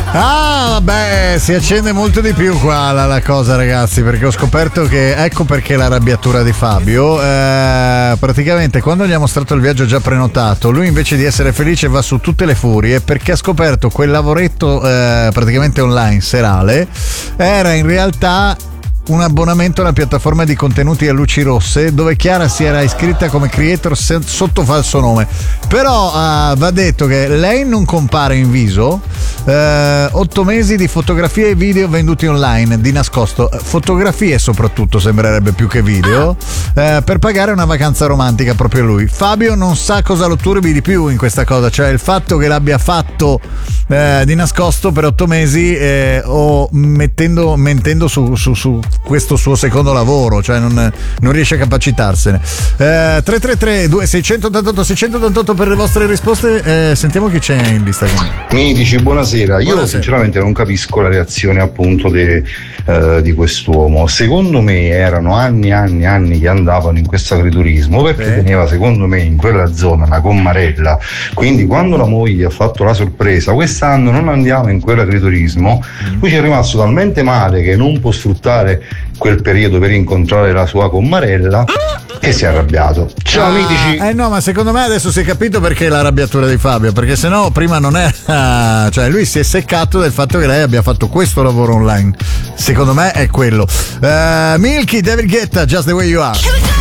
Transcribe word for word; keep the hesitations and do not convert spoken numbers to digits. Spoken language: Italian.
Ah, vabbè, si accende molto di più qua la, la cosa, ragazzi, perché ho scoperto che ecco perché l'arrabbiatura di Fabio. Eh, praticamente quando gli ha mostrato il viaggio già prenotato, lui invece di essere felice va su tutte le furie perché ha scoperto quel lavoretto eh, praticamente online serale era in realtà un abbonamento a una piattaforma di contenuti a luci rosse dove Chiara si era iscritta come creator se- sotto falso nome. Però uh, va detto che lei non compare in viso. Uh, otto mesi di fotografie e video venduti online di nascosto, fotografie soprattutto sembrerebbe più che video, uh, per pagare una vacanza romantica proprio lui. Fabio non sa cosa lo turbi di più in questa cosa, cioè il fatto che l'abbia fatto uh, di nascosto per otto mesi eh, o mettendo, mentendo su, su, su questo suo secondo lavoro, cioè non, non riesce a capacitarsene. eh, tre tre tre due sei otto otto sei otto otto per le vostre risposte. eh, sentiamo chi c'è in lista con me. Mi dici buonasera. Io Buonasera. sinceramente non capisco la reazione appunto de, eh, di quest'uomo. Secondo me erano anni e anni e anni che andavano in questo agriturismo perché Sì. teneva secondo me in quella zona una commarella, quindi quando la moglie ha fatto la sorpresa quest'anno non andiamo in quell'agriturismo, lui ci è rimasto talmente male che non può sfruttare quel periodo per incontrare la sua commarella che si è arrabbiato. Ciao Ah, amici. eh no, ma secondo me adesso si è capito perché l'arrabbiatura di Fabio, perché sennò prima non era, cioè lui si è seccato del fatto che lei abbia fatto questo lavoro online. Secondo me è quello. uh, Milky, David Guetta, Just the Way You Are.